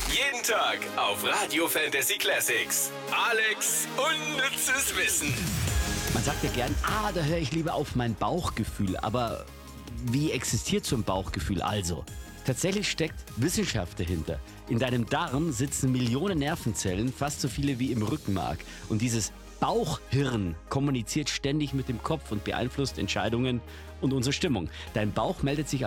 Jeden Tag auf Radio Fantasy Classics. Alex unnützes Wissen. Man sagt ja gern, da höre ich lieber auf mein Bauchgefühl. Aber wie existiert so ein Bauchgefühl also? Tatsächlich steckt Wissenschaft dahinter. In deinem Darm sitzen Millionen Nervenzellen, fast so viele wie im Rückenmark. Und dieses Bauchhirn kommuniziert ständig mit dem Kopf und beeinflusst Entscheidungen und unsere Stimmung. Dein Bauch meldet sich